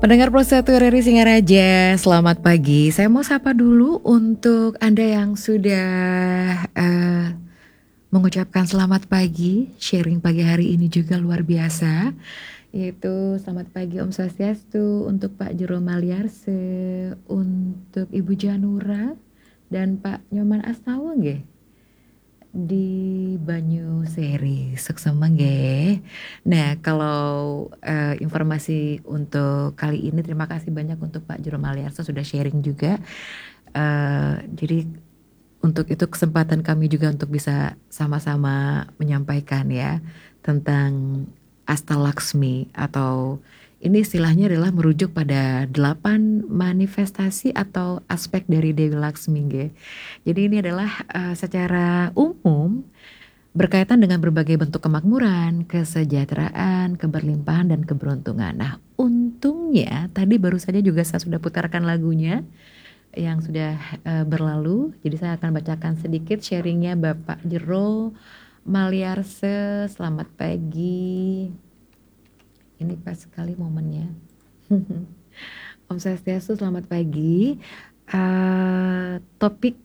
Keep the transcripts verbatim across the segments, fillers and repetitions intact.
Pendengar Prosatu R R I Singaraja, selamat pagi. Saya mau sapa dulu untuk Anda yang sudah uh, mengucapkan selamat pagi. Sharing pagi hari ini juga luar biasa. Yaitu selamat pagi Om Swastiastu untuk Pak Jero Maliarse, untuk Ibu Janura, dan Pak Nyoman Asnawa nggih di Banyu Seri, suksema nggih. Nah, kalau uh, informasi untuk kali ini, terima kasih banyak untuk Pak Jero Maliarse sudah sharing juga. Uh, jadi untuk itu kesempatan kami juga untuk bisa sama-sama menyampaikan ya tentang Astalaksmi, atau ini istilahnya adalah merujuk pada delapan manifestasi atau aspek dari Dewi Laksmi nggih. Jadi ini adalah uh, secara umum berkaitan dengan berbagai bentuk kemakmuran, kesejahteraan, keberlimpahan, dan keberuntungan. Nah, untungnya tadi baru saja juga saya sudah putarkan lagunya yang sudah uh, berlalu. Jadi saya akan bacakan sedikit sharingnya Bapak Jero Maliarse. Selamat pagi. Ini pas sekali momennya. Om Swastiastu, selamat pagi. Uh, topik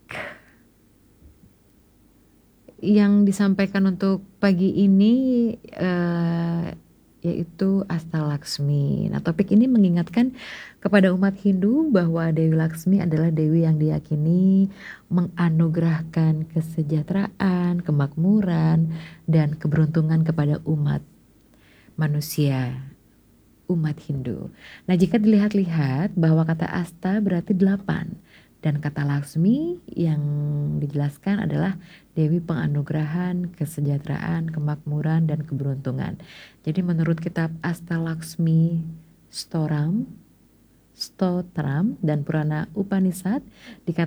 yang disampaikan untuk pagi ini uh, yaitu Astalaksmi. Nah, topik ini mengingatkan kepada umat Hindu bahwa Dewi Laksmi adalah dewi yang diyakini menganugerahkan kesejahteraan, kemakmuran, dan keberuntungan kepada umat manusia, umat Hindu. Nah, jika dilihat-lihat bahwa kata Asta berarti delapan, dan kata Laksmi yang dijelaskan adalah Dewi penganugerahan, kesejahteraan, kemakmuran, dan keberuntungan. Jadi menurut kitab Astalaksmi Storam, Stotram, dan Purana Upanishad dikatakan